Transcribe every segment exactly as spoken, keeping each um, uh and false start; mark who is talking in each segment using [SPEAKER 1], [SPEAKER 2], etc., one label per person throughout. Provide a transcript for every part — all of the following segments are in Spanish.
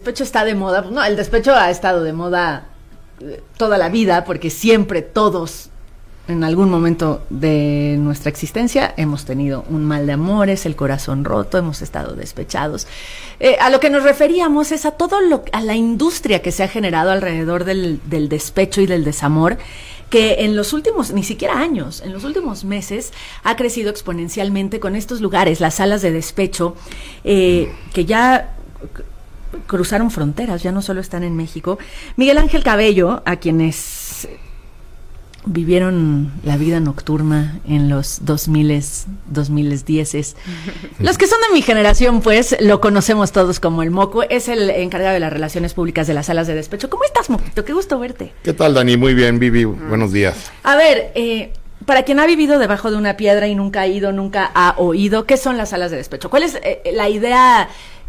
[SPEAKER 1] despecho está de moda. No, el despecho ha estado de moda toda la vida, porque siempre todos, en algún momento de nuestra existencia, hemos tenido un mal de amores, el corazón roto, hemos estado despechados. Eh, a lo que nos referíamos es a todo lo, a la industria que se ha generado alrededor del, del despecho y del desamor, que en los últimos, ni siquiera años, en los últimos meses ha crecido exponencialmente con estos lugares, las salas de despecho, eh, que ya cruzaron fronteras, ya no solo están en México. Miguel Ángel Cabello, a quienes vivieron la vida nocturna en los dos miles, dos miles dieces. Los que son de mi generación, pues, lo conocemos todos como el Moco. Es el encargado de las relaciones públicas de las salas de despecho. ¿Cómo estás, Moquito? Qué gusto verte.
[SPEAKER 2] ¿Qué tal, Dani? Muy bien, Vivi. Buenos días.
[SPEAKER 1] A ver, eh, para quien ha vivido debajo de una piedra y nunca ha ido, nunca ha oído, ¿qué son las salas de despecho? ¿Cuál es eh, la idea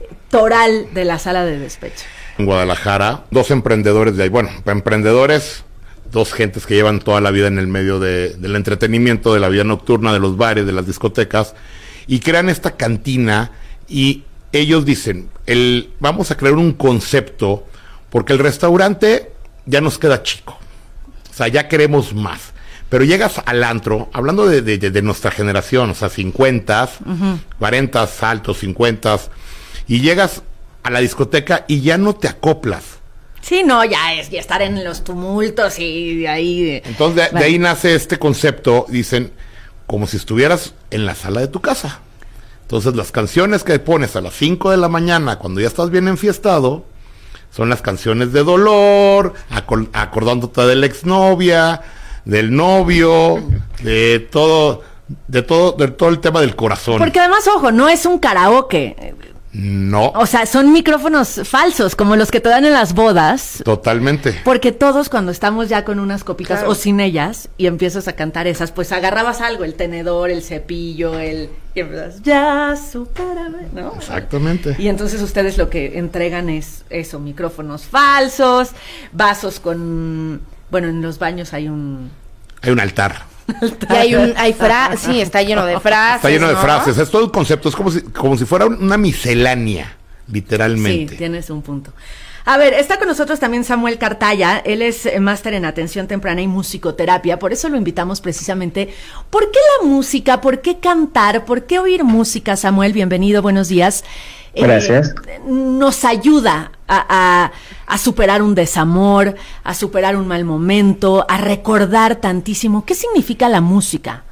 [SPEAKER 1] toral de la sala de despecho?
[SPEAKER 2] En Guadalajara, dos emprendedores de ahí. Bueno, emprendedores... dos gentes que llevan toda la vida en el medio de, del entretenimiento, de la vida nocturna, de los bares, de las discotecas, y crean esta cantina, y ellos dicen, el, vamos a crear un concepto, porque el restaurante ya nos queda chico, o sea, ya queremos más, pero llegas al antro, hablando de, de, de nuestra generación, o sea, cincuenta, uh-huh. cuarenta, altos, cincuenta, y llegas a la discoteca y ya no te acoplas.
[SPEAKER 1] Sí, no, ya es ya estar en los tumultos y de ahí... De,
[SPEAKER 2] Entonces, de,
[SPEAKER 1] bueno.
[SPEAKER 2] de ahí nace este concepto, dicen, como si estuvieras en la sala de tu casa. Entonces, las canciones que pones a las cinco de la mañana, cuando ya estás bien enfiestado, son las canciones de dolor, acor- acordándote de la exnovia, del novio, de todo, de todo, de todo el tema del corazón.
[SPEAKER 1] Porque además, ojo, no es un karaoke.
[SPEAKER 2] No.
[SPEAKER 1] O sea, son micrófonos falsos, como los que te dan en las bodas.
[SPEAKER 2] Totalmente.
[SPEAKER 1] Porque todos cuando estamos ya con unas copitas, claro, o sin ellas, y empiezas a cantar esas, pues agarrabas algo, el tenedor, el cepillo, el... y empiezas, ya, supérame, ¿no?
[SPEAKER 2] Exactamente.
[SPEAKER 1] Y entonces ustedes lo que entregan es eso, micrófonos falsos, vasos con... Bueno, en los baños hay un...
[SPEAKER 2] Hay un altar.
[SPEAKER 3] Y hay un, hay fra sí, está lleno de frases.
[SPEAKER 2] Está lleno
[SPEAKER 3] ¿no?
[SPEAKER 2] de frases, es todo el concepto, es como si, como si fuera una miscelánea, literalmente.
[SPEAKER 1] Sí, tienes un punto. A ver, está con nosotros también Samuel Cartaya, él es máster en atención temprana y musicoterapia, por eso lo invitamos precisamente. ¿Por qué la música? ¿Por qué cantar? ¿Por qué oír música, Samuel? Bienvenido, buenos días.
[SPEAKER 4] Gracias.
[SPEAKER 1] Eh, nos ayuda a, a, a superar un desamor, a superar un mal momento, a recordar tantísimo. ¿Qué significa la música?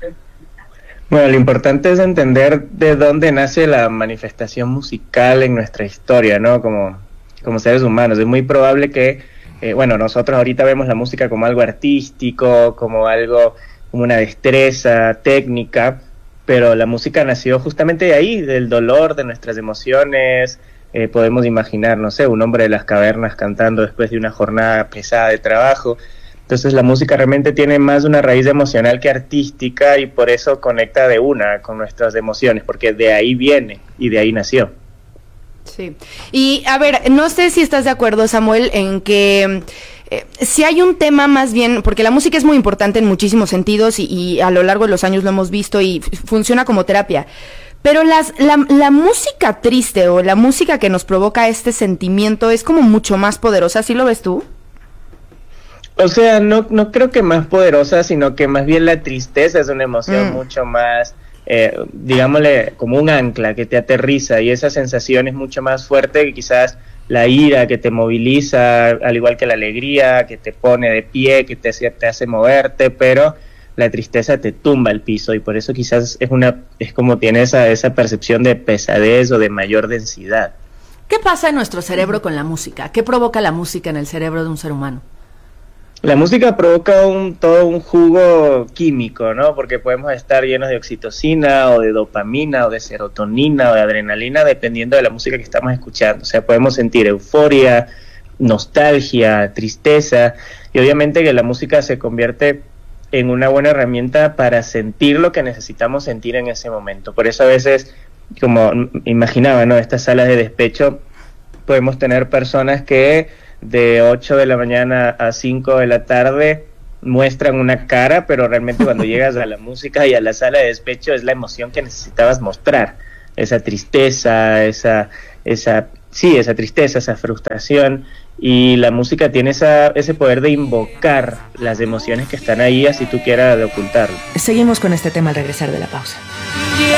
[SPEAKER 4] Bueno, lo importante es entender de dónde nace la manifestación musical en nuestra historia, ¿no? Como, como seres humanos. Es muy probable que, eh, bueno, nosotros ahorita vemos la música como algo artístico, como algo, como una destreza técnica, pero la música nació justamente de ahí, del dolor, de nuestras emociones. Eh, podemos imaginar, no sé, un hombre de las cavernas cantando después de una jornada pesada de trabajo. Entonces la música realmente tiene más una raíz emocional que artística, y por eso conecta de una con nuestras emociones, porque de ahí viene y de ahí nació.
[SPEAKER 3] Sí. Y a ver, no sé si estás de acuerdo, Samuel, en que eh, si hay un tema más bien, porque la música es muy importante en muchísimos sentidos y, y a lo largo de los años lo hemos visto y f- funciona como terapia, pero las, la, la música triste o la música que nos provoca este sentimiento es como mucho más poderosa, ¿sí lo ves tú?
[SPEAKER 4] O sea, no, no creo que más poderosa, sino que más bien la tristeza es una emoción mm. mucho más, eh, digámosle, como un ancla que te aterriza, y esa sensación es mucho más fuerte que quizás la ira, que te moviliza, al igual que la alegría, que te pone de pie, que te, te hace moverte, pero la tristeza te tumba al piso, y por eso quizás es una es como tiene esa, esa percepción de pesadez o de mayor densidad.
[SPEAKER 1] ¿Qué pasa en nuestro cerebro con la música? ¿Qué provoca la música en el cerebro de un ser humano?
[SPEAKER 4] La música provoca un todo un jugo químico, ¿no? Porque podemos estar llenos de oxitocina o de dopamina o de serotonina o de adrenalina, dependiendo de la música que estamos escuchando. O sea, podemos sentir euforia, nostalgia, tristeza, y obviamente que la música se convierte en una buena herramienta para sentir lo que necesitamos sentir en ese momento. Por eso a veces, como imaginaba, ¿no? Estas salas de despecho, podemos tener personas que de ocho de la mañana a cinco de la tarde muestran una cara, pero realmente cuando llegas a la música y a la sala de despecho es la emoción que necesitabas mostrar, esa tristeza, esa esa sí, esa tristeza, esa frustración, y la música tiene esa, ese poder de invocar las emociones que están ahí, así tú quieras de ocultarlo.
[SPEAKER 5] Seguimos con este tema al regresar de la pausa.